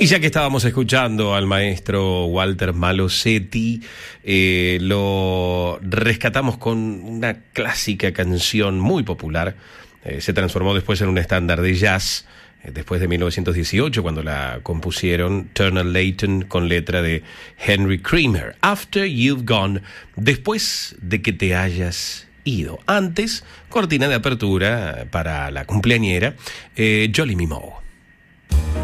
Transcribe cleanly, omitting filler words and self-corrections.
Y ya que estábamos escuchando al maestro Walter Malosetti, lo rescatamos con una clásica canción muy popular. Se transformó después en un estándar de jazz, después de 1918, cuando la compusieron Turner Layton con letra de Henry Creamer. After You've Gone, después de que te hayas ido. Antes, cortina de apertura para la cumpleañera, Jolly Me Moe.